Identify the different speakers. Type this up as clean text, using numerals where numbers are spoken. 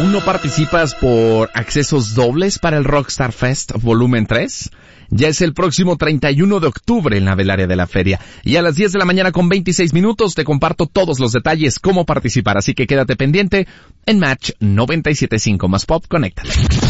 Speaker 1: ¿Aún no participas por accesos dobles para el Rockstar Fest Volumen 3? Ya es el próximo 31 de octubre en la velaria de la feria. Y a las 10 de la mañana con 26 minutos te comparto todos los detalles, cómo participar. Así que quédate pendiente en Match 97.5 más Pop. Conéctate.